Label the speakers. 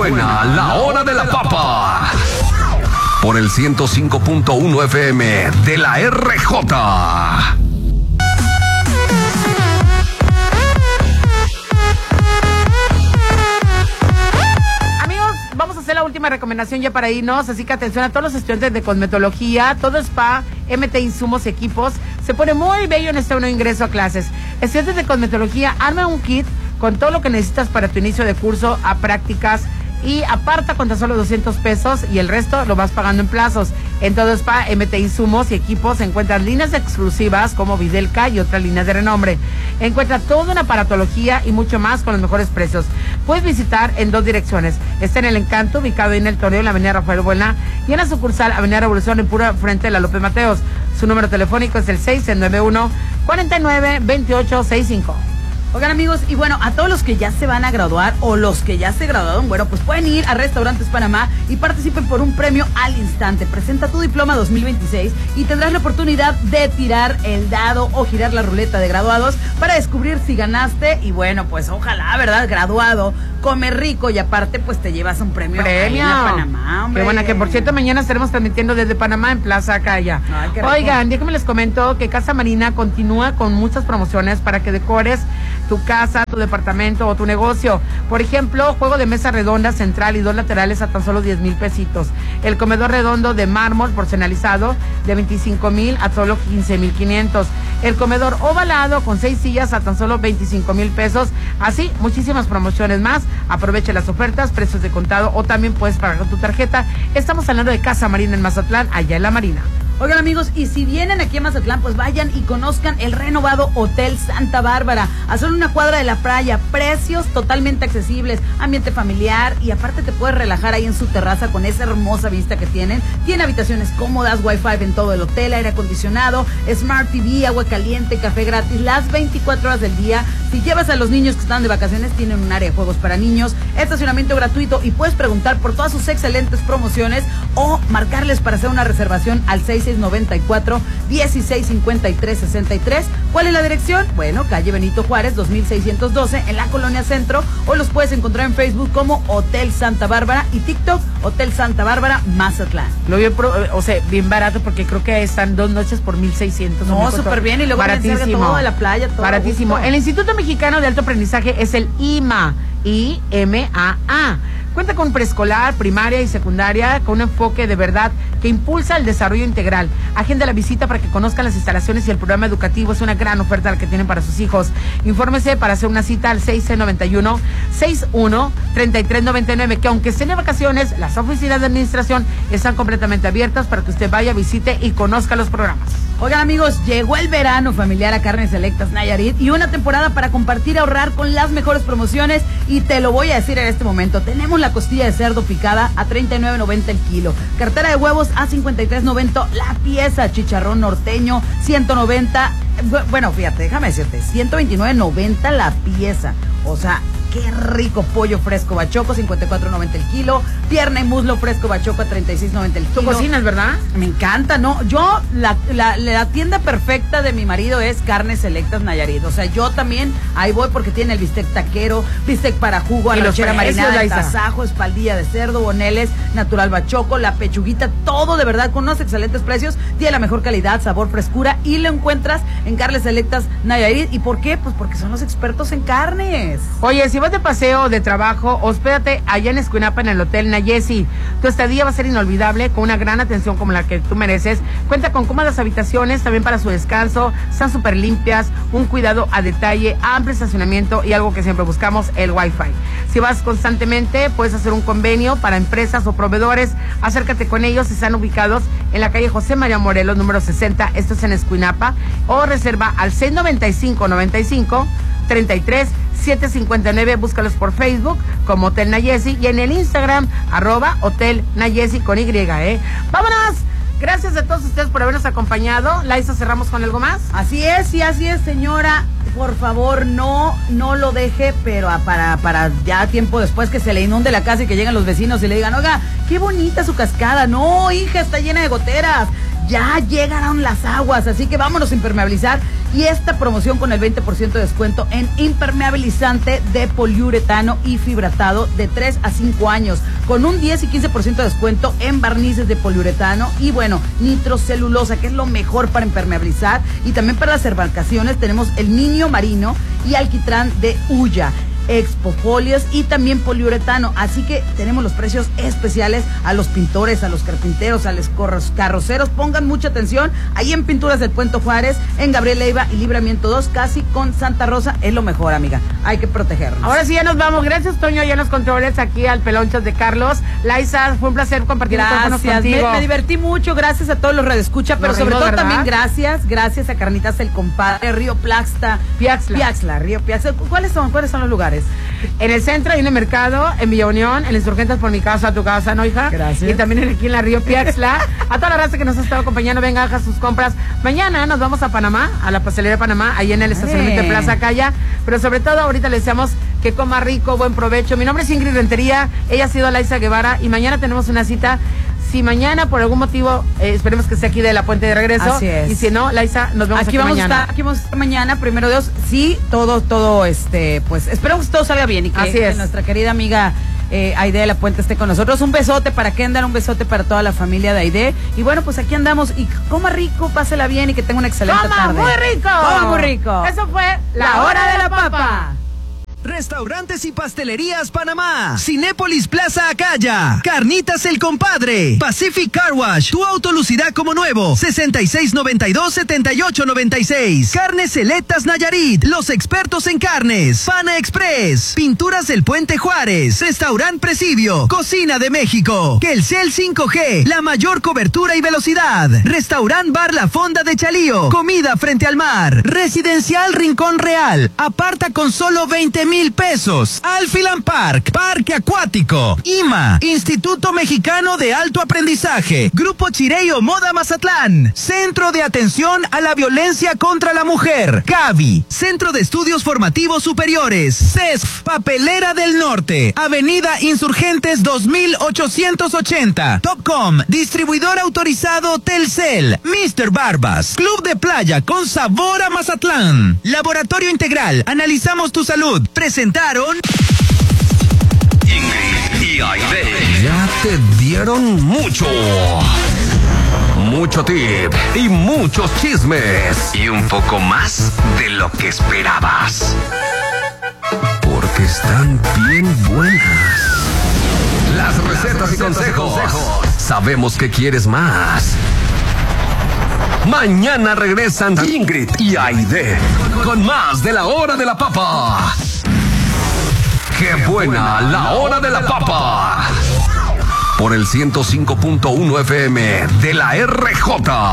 Speaker 1: Suena la hora de la papa. Por el 105.1 FM de la RJ.
Speaker 2: Vamos a hacer la última recomendación ya para irnos, así que atención a todos los estudiantes de cosmetología, todo spa, MT Insumos y Equipos, se pone muy bello en este nuevo ingreso a clases. Estudiantes de cosmetología, arma un kit con todo lo que necesitas para tu inicio de curso a prácticas y aparta con tan solo 200 pesos y el resto lo vas pagando en plazos. En todo spa, MT Insumos y Equipos encuentras líneas exclusivas como Videlca y otras líneas de renombre. Encuentra toda una aparatología y mucho más con los mejores precios. Puedes visitar en 2 direcciones. Está en El Encanto, ubicado en El Toreo, en la avenida Rafael Buena, y en la sucursal avenida Revolución, en pura frente de la López Mateos. Su número telefónico es el 691-492865.
Speaker 3: Oigan, amigos, y bueno, a todos los que ya se van a graduar o los que ya se graduaron, bueno, pues pueden ir a Restaurantes Panamá y participen por un premio al instante. Presenta tu diploma 2026 y tendrás la oportunidad de tirar el dado o girar la ruleta de graduados para descubrir si ganaste. Y bueno, pues ojalá, ¿verdad? Graduado, come rico y aparte pues te llevas un premio ahí en Panamá, hombre.
Speaker 2: Qué buena, que por cierto mañana estaremos transmitiendo desde Panamá en Plaza Calla. Oigan, déjenme les comento que Casa Marina continúa con muchas promociones para que decores tu casa, tu departamento o tu negocio. Por ejemplo, juego de mesa redonda central y 2 laterales a tan solo 10,000 pesitos. El comedor redondo de mármol porcelanizado de 25,000 a solo 15,500. El comedor ovalado con 6 sillas a tan solo 25,000 pesos. Así, muchísimas promociones más. Aprovecha las ofertas, precios de contado o también puedes pagar con tu tarjeta. Estamos hablando de Casa Marina en Mazatlán, allá en la Marina.
Speaker 3: Oigan, amigos, y si vienen aquí a Mazatlán, pues vayan y conozcan el renovado Hotel Santa Bárbara, a solo una cuadra de la playa, precios totalmente accesibles, ambiente familiar y aparte te puedes relajar ahí en su terraza con esa hermosa vista que tienen. Tiene habitaciones cómodas, wifi en todo el hotel, aire acondicionado, Smart TV, agua caliente, café gratis, las 24 horas del día. Si llevas a los niños que están de vacaciones, tienen un área de juegos para niños, estacionamiento gratuito y puedes preguntar por todas sus excelentes promociones o marcarles para hacer una reservación al 6694-1653-63. ¿Cuál es la dirección? Bueno, calle Benito Juárez, 2612, en la Colonia Centro, o los puedes encontrar en Facebook como Hotel Santa Bárbara y TikTok, Hotel Santa Bárbara Mazatlán.
Speaker 2: Lo vi, o sea, bien barato porque creo que están 2 noches por 1,600.
Speaker 3: No, súper bien, y luego
Speaker 2: baratísimo.
Speaker 3: Todo de la playa, todo
Speaker 2: baratísimo. El Instituto Mexicano de Alto Aprendizaje es el IMAA. Cuenta con preescolar, primaria y secundaria con un enfoque de verdad que impulsa el desarrollo integral. Agenda la visita para que conozcan las instalaciones y el programa educativo. Es una gran oferta la que tienen para sus hijos. Infórmese para hacer una cita al 691-61-3399, que aunque estén de vacaciones, las oficinas de administración están completamente abiertas para que usted vaya, visite y conozca los programas.
Speaker 3: Oigan, amigos, llegó el verano familiar a Carnes Selectas Nayarit y una temporada para compartir y ahorrar con las mejores promociones, y te lo voy a decir en este momento. Tenemos la costilla de cerdo picada a $39.90 el kilo, cartera de huevos a $53.90 la pieza, chicharrón norteño 190, bueno, fíjate, déjame decirte, $129.90 la pieza. O sea, qué rico pollo fresco bachoco, $54.90 el kilo. Pierna y muslo fresco bachoco a $36.90 el kilo.
Speaker 2: ¿Tú cocinas, verdad?
Speaker 3: Me encanta, ¿no? Yo, la tienda perfecta de mi marido es Carnes Selectas Nayarit. O sea, yo también ahí voy porque tiene el bistec taquero, bistec para jugo, arrachera marinada, tasajo, espaldilla de cerdo, boneles, natural bachoco, la pechuguita, todo de verdad con unos excelentes precios. Tiene la mejor calidad, sabor, frescura, y lo encuentras en Carnes Selectas Nayarit. ¿Y por qué? Pues porque son los expertos en carnes.
Speaker 2: Oye, si vas de paseo o de trabajo, hospédate allá en Escuinapa en el Hotel Nayesi. Tu estadía va a ser inolvidable con una gran atención como la que tú mereces. Cuenta con cómodas habitaciones también para su descanso, están súper limpias, un cuidado a detalle, amplio estacionamiento y algo que siempre buscamos, el Wi-Fi. Si vas constantemente, puedes hacer un convenio para empresas o proveedores. Acércate con ellos, están ubicados en la calle José María Morelos, número 60, esto es en Escuinapa, o reserva al 695-95-33-759, búscalos por Facebook como Hotel Nayesi y en el Instagram, @Hotel Nayesi con Y, ¡Vámonos! Gracias a todos ustedes por habernos acompañado. Laisa, ¿cerramos con algo más?
Speaker 3: Así es, señora. Por favor, no lo deje, pero para ya tiempo después que se le inunde la casa y que lleguen los vecinos y le digan, oiga, qué bonita su cascada. No, hija, está llena de goteras. Ya llegaron las aguas, así que vámonos a impermeabilizar. Y esta promoción con el 20% de descuento en impermeabilizante de poliuretano y fibratado de 3 a 5 años, con un 10 y 15% de descuento en barnices de poliuretano y bueno, nitrocelulosa, que es lo mejor para impermeabilizar. Y también para las embarcaciones tenemos el Niño Marino y alquitrán de Huya, expofolios y también poliuretano. Así que tenemos los precios especiales a los pintores, a los carpinteros, a los carroceros. Pongan mucha atención ahí en Pinturas del Puente Juárez, en Gabriel Leiva y Libramiento 2, casi con Santa Rosa. Es lo mejor, amiga. Hay que protegernos.
Speaker 2: Ahora sí, ya nos vamos. Gracias, Toño, ya en los controles, aquí al Pelonchas de Carlos. Laisa, fue un placer compartir micrófonos contigo.
Speaker 3: Me divertí mucho. Gracias a todos los redescucha, pero sobre todo también gracias a Carnitas el Compadre, Río Piaxla, Río Piaxla. ¿Cuáles son los lugares?
Speaker 2: En el centro, ahí en el mercado, en Villa Unión, en Insurgentes por mi casa, a tu casa, ¿no, hija?
Speaker 3: Gracias.
Speaker 2: Y también aquí en la Río Piaxla. A toda la raza que nos ha estado acompañando, venga, haga sus compras. Mañana nos vamos a Panamá, a la pastelería de Panamá, ahí en el estacionamiento de Plaza Calla. Pero sobre todo, ahorita le deseamos que coma rico, buen provecho. Mi nombre es Ingrid Rentería, ella ha sido Laisa Guevara y mañana tenemos una cita. Si mañana por algún motivo esperemos que sea aquí de la Puente de regreso.
Speaker 3: Así es.
Speaker 2: Y si no, Laisa, nos vemos aquí mañana.
Speaker 3: Aquí vamos a estar mañana, primero Dios. Sí, todo, pues esperemos que todo salga bien y que nuestra querida amiga Aide de la Puente esté con nosotros. Un besote para Kendall, un besote para toda la familia de Aide. Y bueno, pues aquí andamos y coma rico, pásela bien y que tenga una excelente tarde.
Speaker 2: ¡Coma muy rico!
Speaker 3: ¡Coma muy rico!
Speaker 2: Eso fue La Hora de la Papa.
Speaker 4: Restaurantes y Pastelerías Panamá, Cinépolis Plaza Acaya, Carnitas el Compadre, Pacific Car Wash, tu auto lucirá como nuevo, 6692-7896, Carnes Selectas Nayarit, los expertos en carnes, Pana Express, Pinturas del Puente Juárez, Restaurant Presidio, Cocina de México, Telcel 5G, la mayor cobertura y velocidad, Restaurant Bar La Fonda de Chalío, comida frente al mar, Residencial Rincón Real, aparta con solo 20,000 pesos. Alfilan Park, Parque Acuático, IMA, Instituto Mexicano de Alto Aprendizaje, Grupo Chireo Moda Mazatlán, Centro de Atención a la Violencia contra la Mujer, CAVI, Centro de Estudios Formativos Superiores, CESF, Papelera del Norte, Avenida Insurgentes 2880, Topcom, distribuidor autorizado Telcel, Mr. Barbas, Club de Playa con sabor a Mazatlán, Laboratorio Integral, analizamos tu salud. Presentaron
Speaker 1: Ingrid y Aide. Ya te dieron mucho tip y muchos chismes y un poco más de lo que esperabas. Porque están bien buenas. Las recetas y consejos. Sabemos que quieres más. Mañana regresan Ingrid y Aide con más de La Hora de la Papa. ¡Qué buena La Hora de la Papa! Por el 105.1 FM de la RJ.